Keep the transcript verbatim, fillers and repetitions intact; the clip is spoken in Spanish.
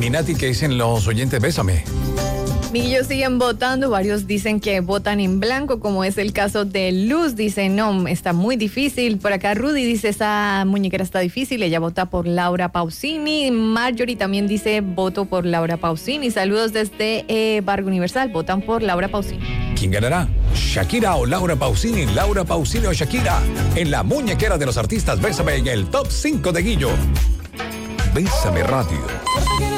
Mi Nati, ¿qué dicen los oyentes? Bésame. Ellos siguen votando, varios dicen que votan en blanco, como es el caso de Luz, dice no, está muy difícil. Por acá Rudy dice esa muñequera está difícil, ella vota por Laura Pausini. Marjorie también dice voto por Laura Pausini. Saludos desde eh, Barrio Universal, votan por Laura Pausini. ¿Quién ganará? ¿Shakira o Laura Pausini? Laura Pausini o Shakira. En la muñequera de los artistas, Bésame en el top cinco de Guillo. Bésame Radio.